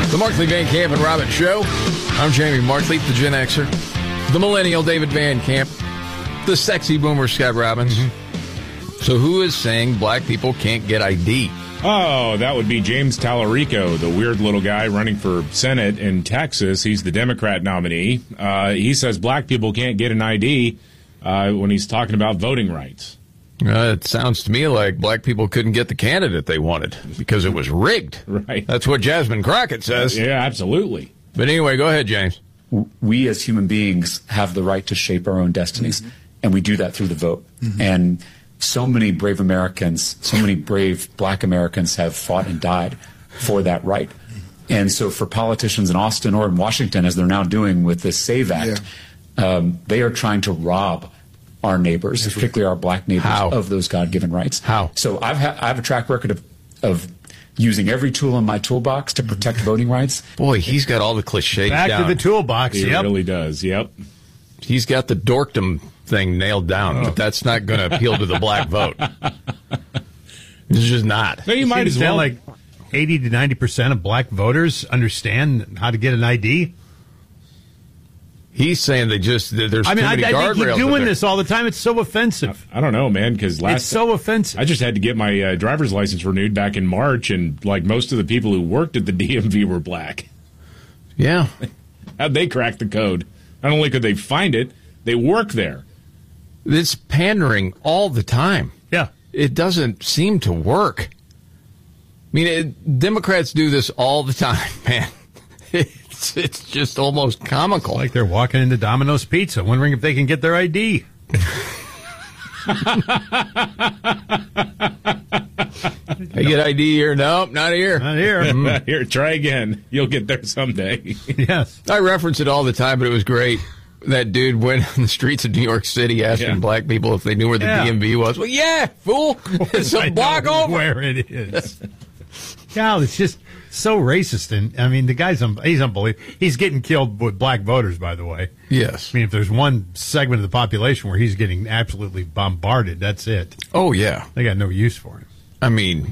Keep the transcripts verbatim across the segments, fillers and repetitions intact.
The Markley, Van Camp, and Robbins Show. I'm Jamie Markley, the Gen Xer. The Millennial, David Van Camp. The Sexy Boomer, Scott Robbins. Mm-hmm. So who is saying black people can't get I D? Oh, that would be James Tallarico, the weird little guy running for Senate in Texas. He's the Democrat nominee. Uh, he says black people can't get an I D uh, when he's talking about voting rights. Uh, it sounds to me like black people couldn't get the candidate they wanted because it was rigged. Right. That's what Jasmine Crockett says. Uh, yeah, absolutely. But anyway, go ahead, James. We as human beings have the right to shape our own destinies, mm-hmm. and we do that through the vote. Mm-hmm. And so many brave Americans, so many brave black Americans have fought and died for that right. And so for politicians in Austin or in Washington, as they're now doing with this SAVE Act, yeah. um, they are trying to rob our neighbors, particularly our black neighbors, How? of those God-given rights. How? So I've ha- I have a track record of, of using every tool in my toolbox to protect voting rights. Boy, he's got all the cliches Back down. to the toolbox, He yep. really does, yep. He's got the dorkdom thing nailed down, oh. but that's not going to appeal to the black vote. It's just not. No, you might as well. Like eighty to ninety percent of black voters understand how to get an I D. He's saying they just there's I mean, too many I, I guardrails. they keep doing this all the time. It's so offensive. I, I don't know, man, because last it's so offensive. I just had to get my uh, driver's license renewed back in March, and like most of the people who worked at the D M V were black. Yeah. How'd they crack the code? Not only could they find it, they work there. It's pandering all the time. Yeah. It doesn't seem to work. I mean, it, Democrats do this all the time, man. It's, it's just almost comical. Like they're walking into Domino's Pizza, wondering if they can get their I D. I get I D here. Nope, not here. Not here. Mm. Here, try again. You'll get there someday. Yes. I reference it all the time, but it was great. That dude went on the streets of New York City asking yeah. black people if they knew where the yeah. D M V was. Well, yeah, fool. It's a block over. Where it is. God, it's just so racist. And I mean, the guy's un- he's unbelievable. He's getting killed with black voters, by the way. Yes. I mean, if there's one segment of the population where he's getting absolutely bombarded, that's it. Oh, yeah. They got no use for him. I mean,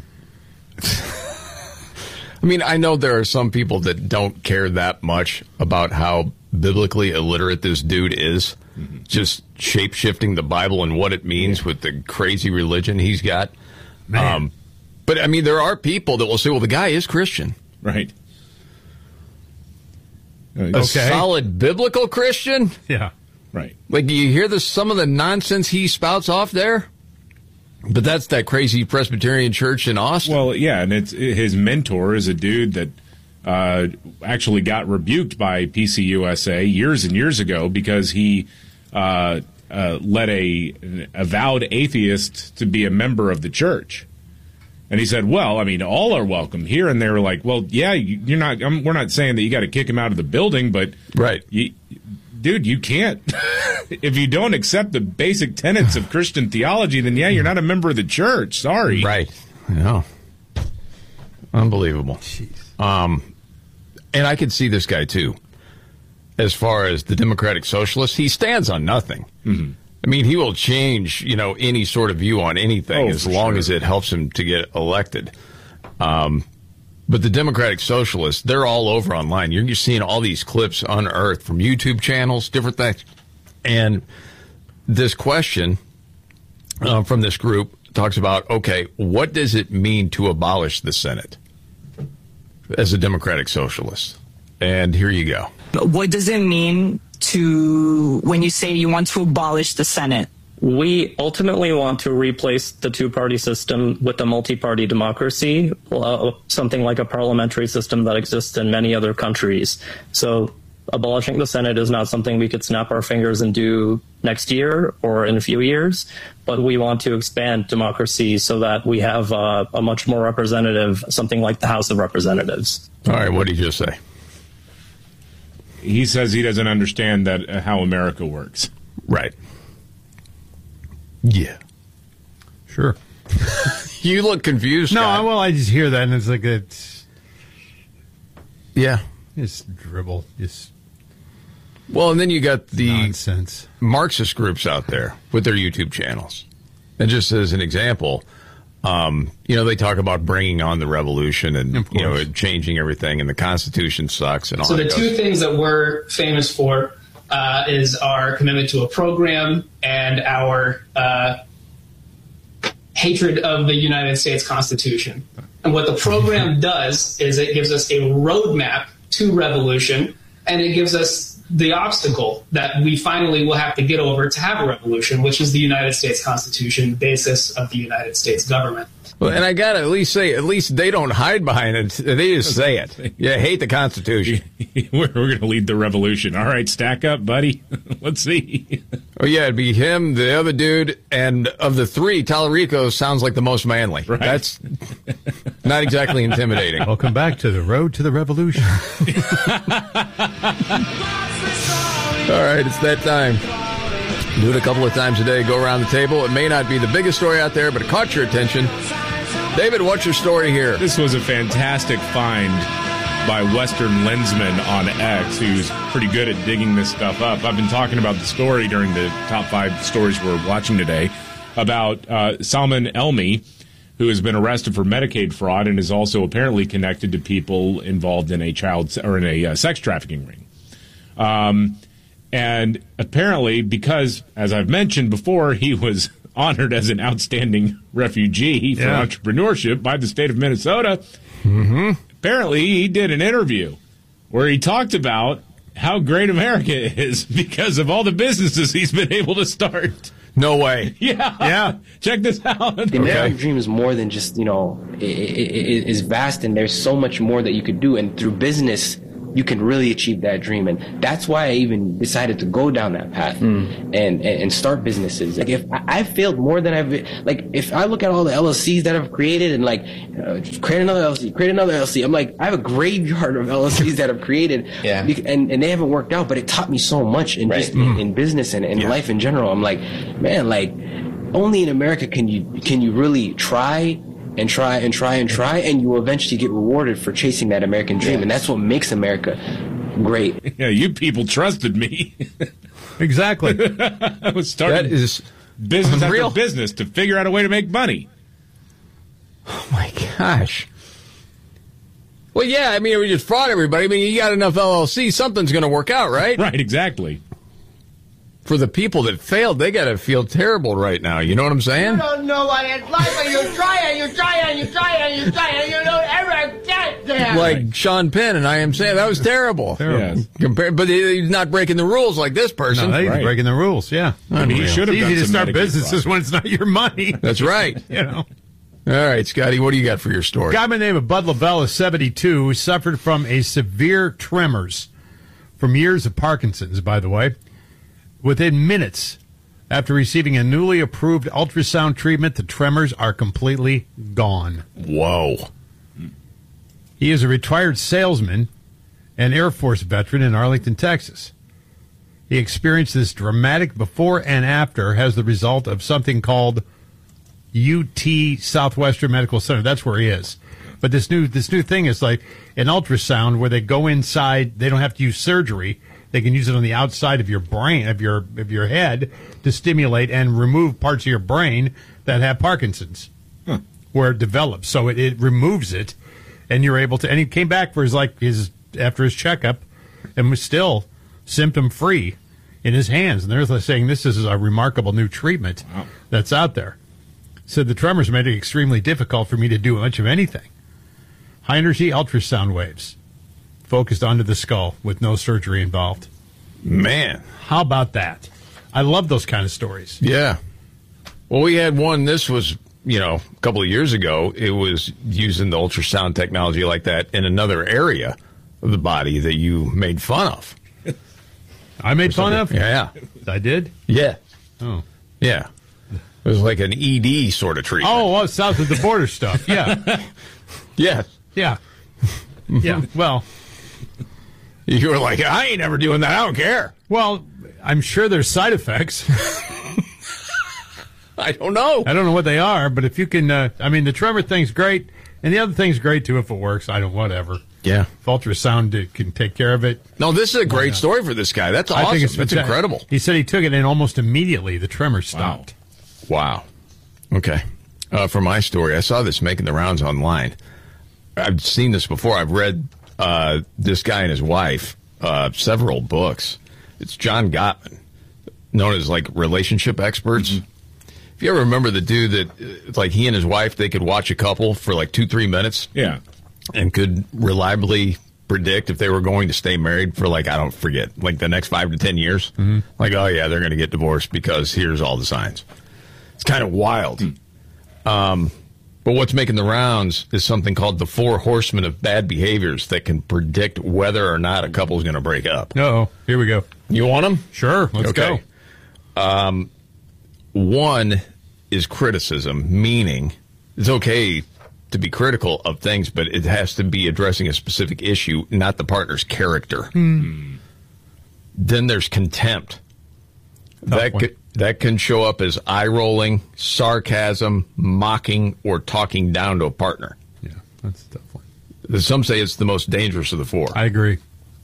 I mean, I know there are some people that don't care that much about how biblically illiterate this dude is. Mm-hmm. Just shape-shifting the Bible and what it means with the crazy religion he's got. Man. Um, but, I mean, there are people that will say, well, the guy is Christian. Right. A Okay. solid biblical Christian? Yeah. Right. Like, you hear the, some of the nonsense he spouts off there? But that's that crazy Presbyterian church in Austin. Well, yeah, and it's his mentor is a dude that uh, actually got rebuked by P C U S A years and years ago because he uh, uh, led a an avowed atheist to be a member of the church. And he said, well, I mean, all are welcome here. And they were like, well, yeah, you're not. I'm, we're not saying that you got to kick him out of the building, but right, you, dude, you can't. If you don't accept the basic tenets of Christian theology, then yeah, you're not a member of the church. Sorry. Right. No. Unbelievable. Jeez. Um, and I can see this guy too. As far as the Democratic Socialist, he stands on nothing. Mm-hmm. I mean, he will change, you know, any sort of view on anything oh, as long sure. as it helps him to get elected. Um, but the Democratic Socialists, they're all over online. You're, you're seeing all these clips unearthed from YouTube channels, different things. And this question uh, from this group talks about, okay, what does it mean to abolish the Senate as a Democratic Socialist? And here you go. What does it mean to when you say you want to abolish the Senate? We ultimately want to replace the two-party system with a multi-party democracy, uh, something like a parliamentary system that exists in many other countries. So abolishing the Senate is not something we could snap our fingers and do next year or in a few years, but we want to expand democracy so that we have uh, a much more representative, something like the House of Representatives. All right, what did you just say? He says he doesn't understand that uh, how America works. Right. Yeah. Sure. You look confused, No, Scott. well, I just hear that, and it's like it's Yeah. just dribble, just Well, and then you got the nonsense. Marxist groups out there with their YouTube channels. And just as an example, Um, you know, they talk about bringing on the revolution and, Of you know, course. changing everything, and the Constitution sucks and all So that the goes. two things that we're famous for uh, is our commitment to a program and our uh, hatred of the United States Constitution. And what the program does is it gives us a roadmap to revolution, and it gives us the obstacle that we finally will have to get over to have a revolution, which is the United States Constitution, basis of the United States government. Well, and I got to at least say, at least they don't hide behind it. They just say it. Yeah, hate the Constitution. we're we're going to lead the revolution. All right, stack up, buddy. Let's see. Oh, yeah, it'd be him, the other dude, and of the three, Tallarico sounds like the most manly. Right. That's not exactly intimidating. Welcome back to the road to the revolution. All right, it's that time. Do it a couple of times a day. Go around the table. It may not be the biggest story out there, but it caught your attention. David, what's your story here? This was a fantastic find by Western Lensman on X, who's pretty good at digging this stuff up. I've been talking about the story during the top five stories we're watching today about uh, Salman Elmi, who has been arrested for Medicaid fraud and is also apparently connected to people involved in a child or in a uh, sex trafficking ring. Um, and apparently, because, as I've mentioned before, he was honored as an outstanding refugee for Yeah. entrepreneurship by the state of Minnesota, mm-hmm. apparently he did an interview where he talked about how great America is because of all the businesses he's been able to start. No way. Yeah. Yeah. Check this out. The American dream is more than just, you know, it, it, it is vast, and there's so much more that you could do. And through business, you can really achieve that dream. And that's why I even decided to go down that path mm. and, and, and start businesses. Like, if I, I failed more than I've, like, if I look at all the L L Cs that I've created and, like, uh, create another L L C, create another L L C, I'm like, I have a graveyard of L L Cs that I've created. Yeah. And, and they haven't worked out, but it taught me so much in, right. just, mm. in, in business and in yeah. life in general. I'm like, man, like, only in America can you, can you really try and try and try and try, and you will eventually get rewarded for chasing that American dream. Yes. And that's what makes America great. Yeah, you people trusted me. Exactly. I was starting That is business unreal. after business to figure out a way to make money. Oh, my gosh. Well, yeah, I mean, we just fraud everybody. I mean, you got enough L L C, something's going to work out, right? Right, exactly. For the people that failed, they got to feel terrible right now. You know what I'm saying? You don't know what it's like, but you try and you try and you try and you try and you don't ever get there. Like Sean Penn and I am saying, that was terrible. Terrible. Yes. Compared, but he- he's not breaking the rules like this person. No, he's Right. breaking the rules, yeah. I mean, he Unreal. should have It's done easy to some start Medicaid businesses fraud. when it's not your money. That's right. You know. All right, Scotty, what do you got for your story? A guy by the name of Bud Lavelle is seventy-two, who suffered from a severe tremors from years of Parkinson's, by the way. Within minutes after receiving a newly approved ultrasound treatment, the tremors are completely gone. Whoa. He is a retired salesman and Air Force veteran in Arlington, Texas. He experienced this dramatic before and after as the result of something called U T Southwestern Medical Center. That's where he is. But this new this new thing is like an ultrasound where they go inside. They don't have to use surgery. They can use it on the outside of your brain, of your of your head, to stimulate and remove parts of your brain that have Parkinson's, huh. where it develops. So it, it removes it, and you're able to. And he came back for his like his after his checkup, and was still symptom free in his hands. And they're saying this is a remarkable new treatment wow. that's out there. Said the tremors made it extremely difficult for me to do much of anything. High energy ultrasound waves focused onto the skull with no surgery involved. Man. How about that? I love those kind of stories. Yeah. Well, we had one, this was, you know, a couple of years ago. It was using the ultrasound technology like that in another area of the body that you made fun of. I made fun of? Yeah. I did? Yeah. Oh. Yeah. It was like an E D sort of treatment. Oh, well, south of the border stuff. Yeah. Yeah. Yeah. Yeah. Well. You were like, I ain't ever doing that. I don't care. Well, I'm sure there's side effects. I don't know. I don't know what they are, but if you can, uh, I mean, the tremor thing's great, and the other thing's great too if it works. I don't, whatever. Yeah. If ultrasound uh, can take care of it. No, this is a great story for this guy. That's awesome. I think it's That's fantastic. incredible. He said he took it, and almost immediately the tremor stopped. Wow. Okay. uh, for my story. I saw this making the rounds online. I've seen this before. I've read uh, this guy and his wife, uh, several books. It's John Gottman, known as like relationship experts. Mm-hmm. If you ever remember the dude that, like, he and his wife, they could watch a couple for like two, three minutes. Yeah. And could reliably predict if they were going to stay married for, like, I don't forget, like the next five to ten years. Mm-hmm. Like, oh, yeah, they're going to get divorced because here's all the signs. It's kind of wild. Mm. Um, but what's making the rounds is something called the Four Horsemen of Bad Behaviors that can predict whether or not a couple is going to break up. Uh-oh. Here we go. You want them? Sure. Let's okay. go. Um, one is criticism, meaning it's okay to be critical of things, but it has to be addressing a specific issue, not the partner's character. Hmm. Then there's contempt. Tough that one. could, that can show up as eye-rolling, sarcasm, mocking, or talking down to a partner. Yeah, that's a tough one. Some say it's the most dangerous of the four. I agree.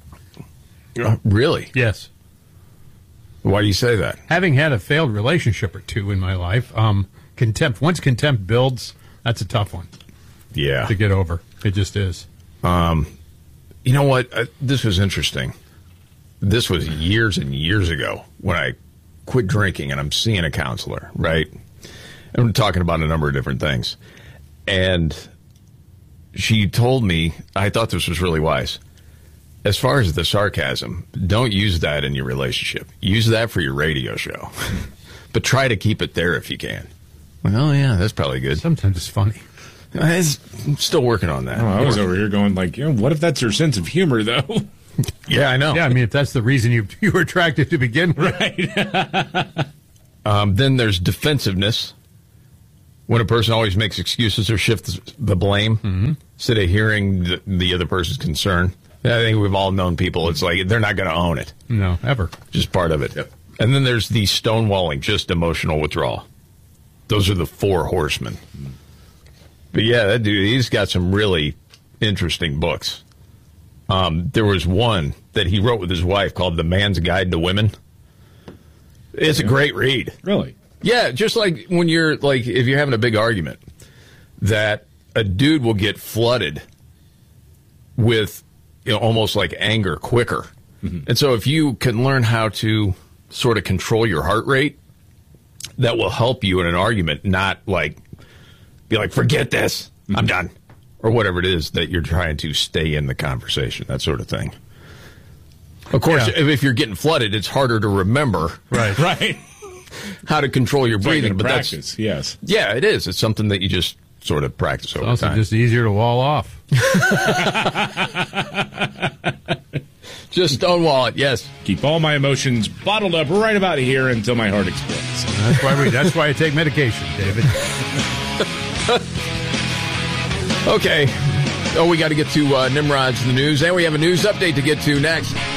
Uh, really? Yes. Why do you say that? Having had a failed relationship or two in my life, um, contempt, once contempt builds, that's a tough one. Yeah. To get over. It just is. Um, you know what? Uh, this was interesting. This was years and years ago when I quit drinking and I'm seeing a counselor, right? And we're talking about a number of different things. And she told me, I thought this was really wise. As far as the sarcasm, don't use that in your relationship. Use that for your radio show. But try to keep it there if you can. Well, yeah, that's probably good. Sometimes it's funny. I'm still working on that. Oh, I was over here going like, you know, what if that's your sense of humor, though? Yeah, I know. Yeah, I mean, if that's the reason you you were attracted to begin with. Right. um, then there's defensiveness. When a person always makes excuses or shifts the blame mm-hmm. instead of hearing the, the other person's concern. I think we've all known people. It's like they're not going to own it. No, ever. Just part of it. Yep. And then there's the stonewalling, just emotional withdrawal. Those are the four horsemen. Mm. But yeah, that dude, he's got some really interesting books. Um, there was one that he wrote with his wife called The Man's Guide to Women. It's a great read. Really? Yeah, just like when you're, like, if you're having a big argument, that a dude will get flooded with, you know, almost like anger quicker. Mm-hmm. And so if you can learn how to sort of control your heart rate, that will help you in an argument, not like be like, forget this, mm-hmm. I'm done, or whatever it is that you're trying to stay in the conversation, that sort of thing. Of course, yeah. if, if you're getting flooded, it's harder to remember. Right, right. How to control your breathing, but practice, that's yes. Yeah, it is. It's something that you just sort of practice over it's also time. Just easier to wall off. Just stonewall it, yes. Keep all my emotions bottled up right about here until my heart explodes. That's why we. That's why I take medication, David. Okay. Oh, we got to get to uh, Nimrod's in the news, and we have a news update to get to next.